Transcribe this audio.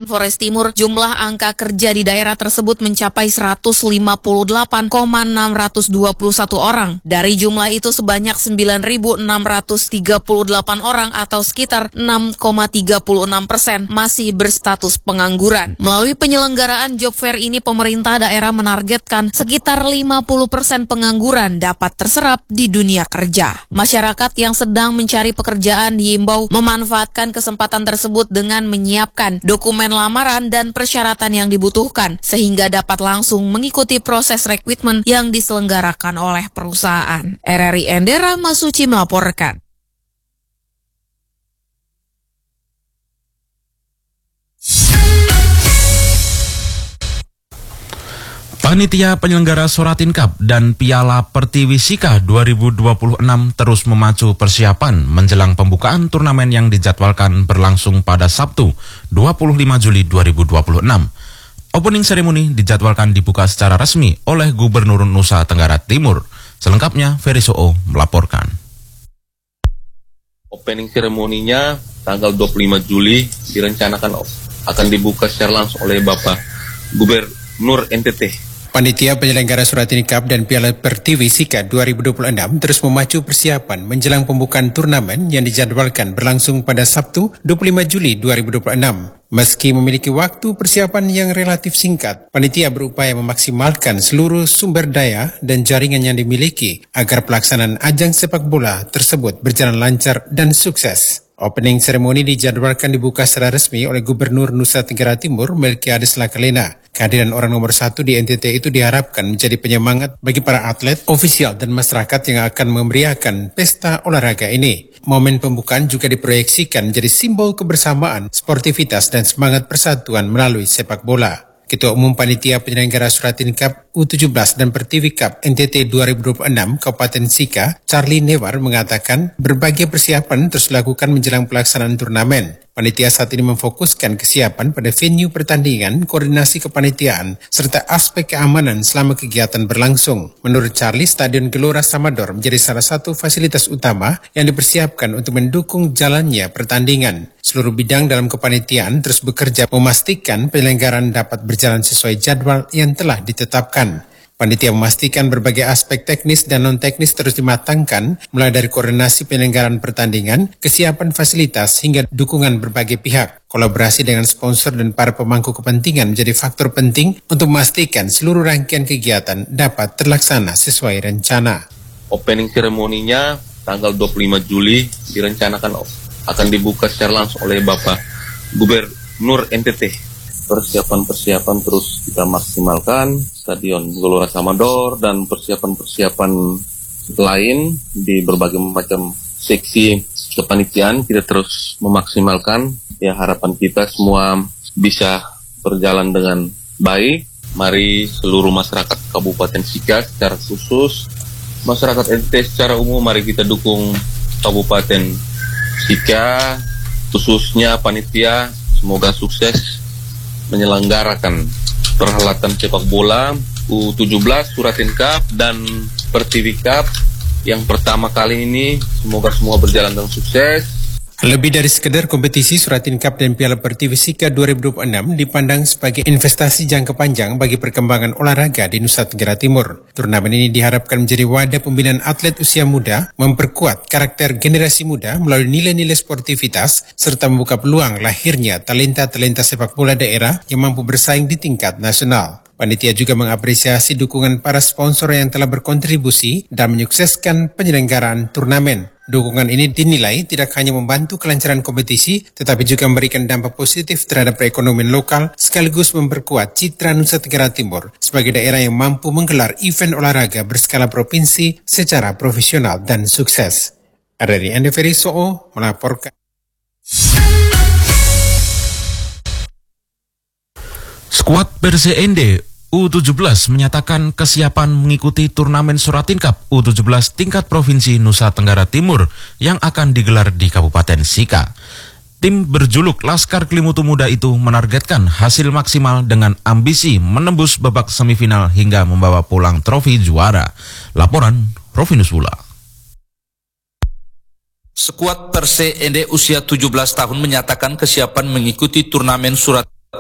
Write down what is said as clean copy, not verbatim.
Flores Timur, jumlah angka kerja di daerah tersebut mencapai 158,621 orang. Dari jumlah itu sebanyak 9.638 orang atau sekitar 6,36% masih berstatus pengangguran. Melalui penyelenggaraan job fair ini, pemerintah daerah menargetkan sekitar 50% pengangguran dapat terserap di dunia kerja. Masyarakat yang sedang mencari pekerjaan diimbau memanfaatkan kesempatan tersebut dengan menyiapkan dokumen lamaran dan persyaratan yang dibutuhkan sehingga dapat langsung mengikuti proses rekrutmen yang diselenggarakan oleh perusahaan. RRI Endera Masuci melaporkan. Panitia penyelenggara Suratin Cup dan Piala Pertiwi Sika 2026 terus memacu persiapan menjelang pembukaan turnamen yang dijadwalkan berlangsung pada Sabtu 25 Juli 2026. Opening ceremony dijadwalkan dibuka secara resmi oleh Gubernur Nusa Tenggara Timur. Selengkapnya Ferry Soo melaporkan. Opening ceremony-nya tanggal 25 Juli direncanakan akan dibuka secara langsung oleh Bapak Gubernur NTT. Panitia penyelenggara Suratin Cup dan Piala Pertiwi Sika 2026 terus memacu persiapan menjelang pembukaan turnamen yang dijadwalkan berlangsung pada Sabtu 25 Juli 2026. Meski memiliki waktu persiapan yang relatif singkat, panitia berupaya memaksimalkan seluruh sumber daya dan jaringan yang dimiliki agar pelaksanaan ajang sepak bola tersebut berjalan lancar dan sukses. Opening ceremony dijadwalkan dibuka secara resmi oleh Gubernur Nusa Tenggara Timur Melkiades Lakalena. Kehadiran orang nomor 1 di NTT itu diharapkan menjadi penyemangat bagi para atlet, ofisial, dan masyarakat yang akan memeriahkan pesta olahraga ini. Momen pembukaan juga diproyeksikan menjadi simbol kebersamaan, sportivitas, dan semangat persatuan melalui sepak bola. Ketua Umum Panitia Penyelenggara Suratin Cup U17 dan Pertiwi Cup NTT 2026 Kabupaten Sika, Charlie Newar mengatakan berbagai persiapan terus dilakukan menjelang pelaksanaan turnamen. Panitia saat ini memfokuskan kesiapan pada venue pertandingan, koordinasi kepanitiaan, serta aspek keamanan selama kegiatan berlangsung. Menurut Charlie, Stadion Gelora Samador menjadi salah satu fasilitas utama yang dipersiapkan untuk mendukung jalannya pertandingan. Seluruh bidang dalam kepanitiaan terus bekerja memastikan penyelenggaraan dapat berjalan sesuai jadwal yang telah ditetapkan. Panitia memastikan berbagai aspek teknis dan non-teknis terus dimatangkan, mulai dari koordinasi penyelenggaraan pertandingan, kesiapan fasilitas, hingga dukungan berbagai pihak. Kolaborasi dengan sponsor dan para pemangku kepentingan menjadi faktor penting untuk memastikan seluruh rangkaian kegiatan dapat terlaksana sesuai rencana. Opening ceremony-nya tanggal 25 Juli direncanakan akan dibuka secara langsung oleh Bapak Gubernur NTT. Persiapan-persiapan terus kita maksimalkan, Stadion Gelora Samador dan persiapan-persiapan lain di berbagai macam seksi kepanitiaan kita terus memaksimalkan. Ya, harapan kita semua bisa berjalan dengan baik. Mari seluruh masyarakat Kabupaten Sika secara khusus, masyarakat NTT secara umum, mari kita dukung Kabupaten Sika, khususnya panitia, semoga sukses menyelenggarakan perhelatan sepak bola U17 Suratin Cup dan Pertiwi Cup yang pertama kali ini. Semoga semua berjalan dengan sukses. Lebih dari sekedar kompetisi, Suratin Cup dan Piala Pertiwi Sika 2026 dipandang sebagai investasi jangka panjang bagi perkembangan olahraga di Nusa Tenggara Timur. Turnamen ini diharapkan menjadi wadah pembinaan atlet usia muda, memperkuat karakter generasi muda melalui nilai-nilai sportivitas, serta membuka peluang lahirnya talenta-talenta sepak bola daerah yang mampu bersaing di tingkat nasional. Panitia juga mengapresiasi dukungan para sponsor yang telah berkontribusi dan menyukseskan penyelenggaraan turnamen. Dukungan ini dinilai tidak hanya membantu kelancaran kompetisi, tetapi juga memberikan dampak positif terhadap perekonomian lokal, sekaligus memperkuat citra Nusa Tenggara Timur sebagai daerah yang mampu menggelar event olahraga berskala provinsi secara profesional dan sukses. RRI Ferry Soo melaporkan. Skuad PSND U17 menyatakan kesiapan mengikuti turnamen Suratin Cup U17 tingkat Provinsi Nusa Tenggara Timur yang akan digelar di Kabupaten Sika. Tim berjuluk Laskar Kelimutu Muda itu menargetkan hasil maksimal dengan ambisi menembus babak semifinal hingga membawa pulang trofi juara. Laporan Rovinus Bula. Skuad PSND usia 17 tahun menyatakan kesiapan mengikuti turnamen Suratin